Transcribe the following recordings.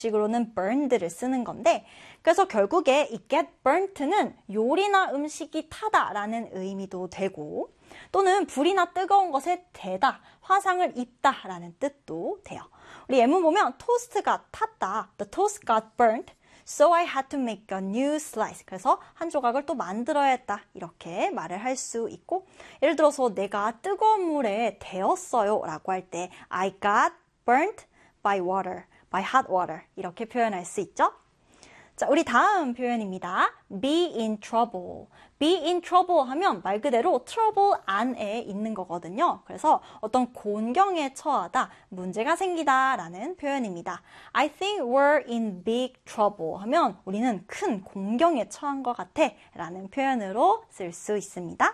식으로는 burned를 쓰는 건데 그래서 결국에 이 get burnt는 요리나 음식이 타다라는 의미도 되고 또는 불이나 뜨거운 것에 대다, 화상을 입다라는 뜻도 돼요. 우리 예문 보면 토스트가 탔다. The toast got burnt. So I had to make a new slice. 그래서 한 조각을 또 만들어야 했다. 이렇게 말을 할 수 있고 예를 들어서 내가 뜨거운 물에 데웠어요 라고 할 때 I got burnt by water, by hot water 이렇게 표현할 수 있죠. 자, 우리 다음 표현입니다. Be in trouble. Be in trouble 하면 말 그대로 trouble 안에 있는 거거든요. 그래서 어떤 곤경에 처하다, 문제가 생기다 라는 표현입니다. I think we're in big trouble 하면 우리는 큰 곤경에 처한 것 같아 라는 표현으로 쓸 수 있습니다.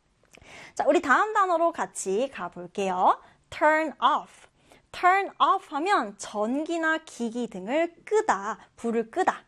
자, 우리 다음 단어로 같이 가볼게요. Turn off. Turn off 하면 전기나 기기 등을 끄다, 불을 끄다.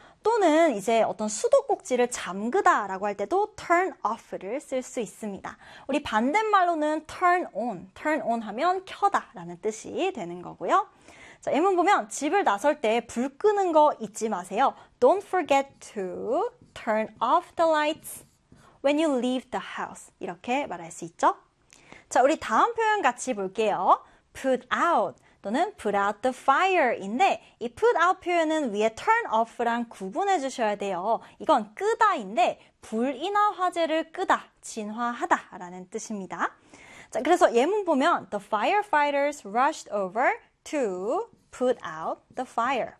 또는 이제 어떤 수도꼭지를 잠그다 라고 할 때도 turn off를 쓸 수 있습니다. 우리 반대말로는 turn on 하면 켜다 라는 뜻이 되는 거고요. 자, 예문 보면 집을 나설 때 불 끄는 거 잊지 마세요. Don't forget to turn off the lights when you leave the house. 이렇게 말할 수 있죠. 자, 우리 다음 표현 같이 볼게요. put out 또는 put out the fire인데 이 put out 표현은 위에 turn off랑 구분해 주셔야 돼요. 이건 끄다인데 불이나 화재를 끄다, 진화하다 라는 뜻입니다. 자, 그래서 예문 보면 the firefighters rushed over to put out the fire.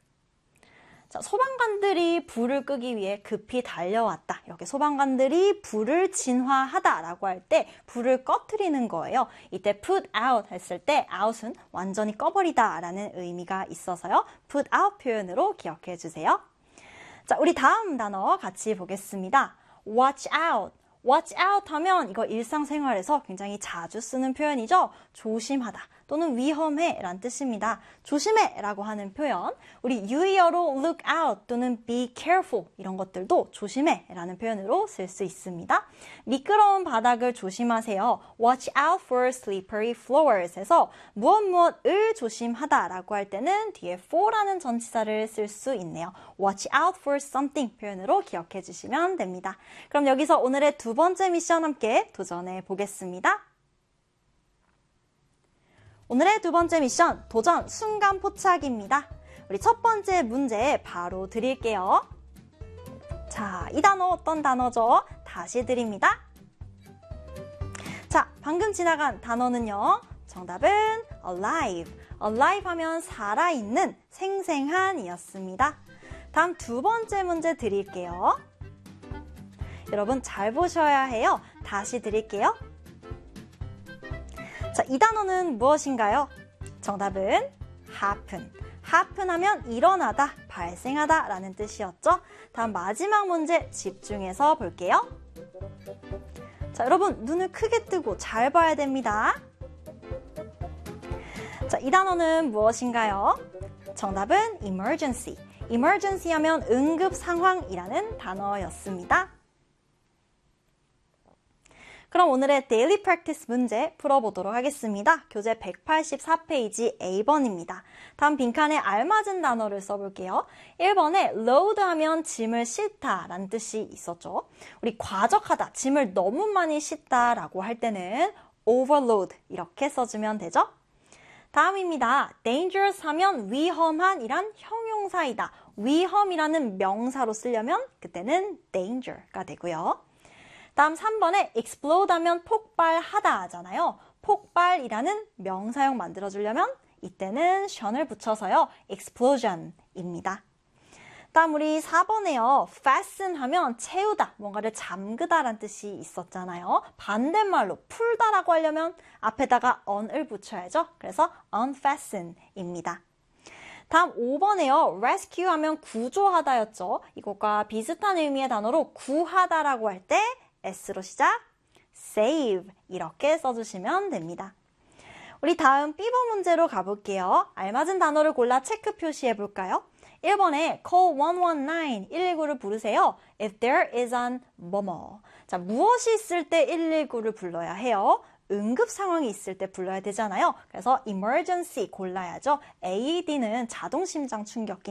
자, 소방관들이 불을 끄기 위해 급히 달려왔다. 이렇게 소방관들이 불을 진화하다라고 할 때 불을 꺼트리는 거예요. 이때 put out 했을 때 out은 완전히 꺼버리다라는 의미가 있어서요. put out 표현으로 기억해 주세요. 자, 우리 다음 단어 같이 보겠습니다. watch out. watch out 하면 이거 일상생활에서 굉장히 자주 쓰는 표현이죠. 조심하다 또는 위험해 라는 뜻입니다. 조심해 라고 하는 표현, 우리 유의어로 look out 또는 be careful 이런 것들도 조심해 라는 표현으로 쓸 수 있습니다. 미끄러운 바닥을 조심하세요. watch out for slippery floors 해서 무엇을 조심하다 라고 할 때는 뒤에 for라는 전치사를 쓸 수 있네요. watch out for something 표현으로 기억해 주시면 됩니다. 그럼 여기서 오늘의 두 번째 미션 함께 도전해 보겠습니다. 오늘의 두 번째 미션, 도전 순간 포착입니다. 우리 첫 번째 문제 바로 드릴게요. 자, 이 단어 어떤 단어죠? 다시 드립니다. 자, 방금 지나간 단어는요. 정답은 alive. alive 하면 살아있는, 생생한 이었습니다. 다음 두 번째 문제 드릴게요. 여러분 잘 보셔야 해요. 다시 드릴게요. 자, 이 단어는 무엇인가요? 정답은 happen. happen 하면 일어나다, 발생하다 라는 뜻이었죠? 다음 마지막 문제 집중해서 볼게요. 자, 여러분 눈을 크게 뜨고 잘 봐야 됩니다. 자, 이 단어는 무엇인가요? 정답은 emergency. emergency 하면 응급 상황이라는 단어였습니다. 그럼 오늘의 데일리 프랙티스 문제 풀어보도록 하겠습니다. 교재 184페이지 A번입니다. 다음 빈칸에 알맞은 단어를 써볼게요. 1번에 load 하면 짐을 싣다 라는 뜻이 있었죠. 우리 과적하다, 짐을 너무 많이 싣다 라고 할 때는 overload 이렇게 써주면 되죠. 다음입니다. dangerous 하면 위험한 이란 형용사이다. 위험이라는 명사로 쓰려면 그때는 danger가 되고요. 다음 3번에 explode 하면 폭발하다 하잖아요. 폭발이라는 명사형 만들어주려면 이때는 션을 붙여서요. explosion입니다. 다음 우리 4번에요. fasten 하면 채우다, 뭔가를 잠그다 라는 뜻이 있었잖아요. 반대말로 풀다라고 하려면 앞에다가 on을 붙여야죠. 그래서 unfasten입니다. 다음 5번에요. rescue 하면 구조하다였죠. 이것과 비슷한 의미의 단어로 구하다라고 할 때 S로 시작, save 이렇게 써주시면 됩니다. 우리 다음 B번 문제로 가볼게요. 알맞은 단어를 골라 체크 표시해 볼까요? 1번에 call 119, 119를 부르세요. If there is an 뭐뭐. 자, 무엇이 있을 때 119를 불러야 해요? 응급 상황이 있을 때 불러야 되잖아요. 그래서 emergency 골라야죠. AED는 자동 심장 충격기